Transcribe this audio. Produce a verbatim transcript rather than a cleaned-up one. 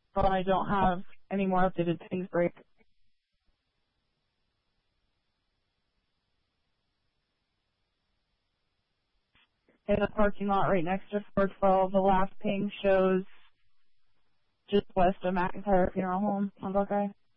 but I don't have any more updated things break. In the parking lot right next to four twelve, the last ping shows just west of McIntyre Funeral Home on Buckeye.